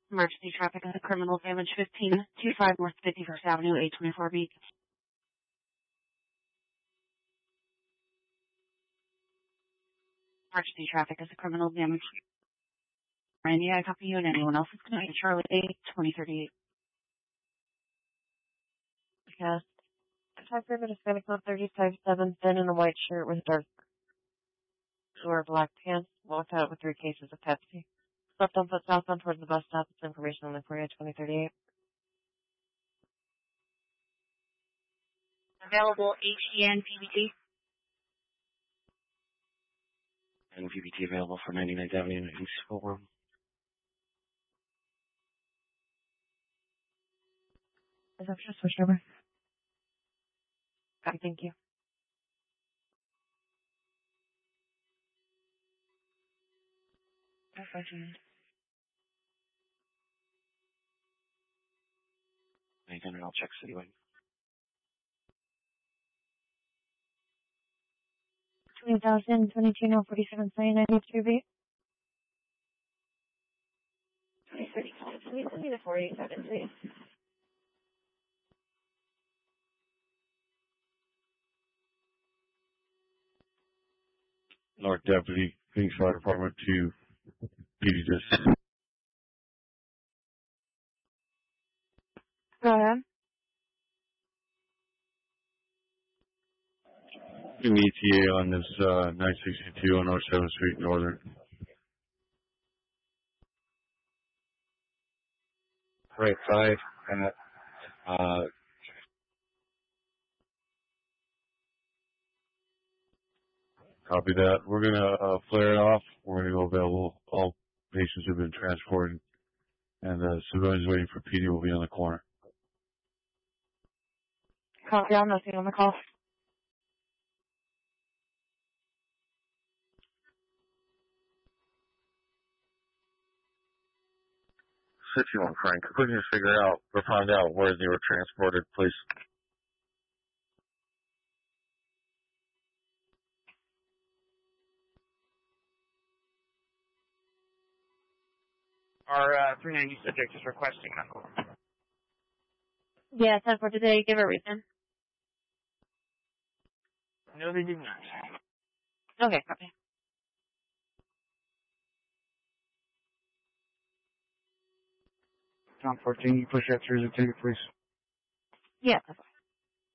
Emergency traffic at the criminal damage 1525 North 51st Avenue, 824B. Emergency traffic at the criminal damage. Randy, I copy you and anyone else is connected. Charlie 82038. Yes. Detective at Hispanic Club 357, thin in a white shirt with dark or black pants, walked out with 3 cases of Pepsi. Slept on foot southbound towards the bus stop. It's information on the Korea 2038. Available HDN PBT. And PBT available for 99th Avenue in Schoolroom. Is that your switch number? Okay, thank you. That's what you need. And I'll check Citywide. 20,000, 22,047, 99, 2035. Please send me the 487, please. North Deputy, Phoenix Fire Department to PD this. Go ahead. An ETA on this 962 on North 7th Street Northern. Right side at Copy that. We're going to flare it off. We're going to go available. All patients have been transported, and civilians waiting for PD will be on the corner. Copy, I'm nothing on the call. Situation, Frank. Couldn't you figure out or find out where they were transported, please? Our 390 subject is requesting medical. Yeah, 10 for today. Give a reason. No, they did not. Okay, copy. John 14, you push that through the ticket, please. Yeah, that's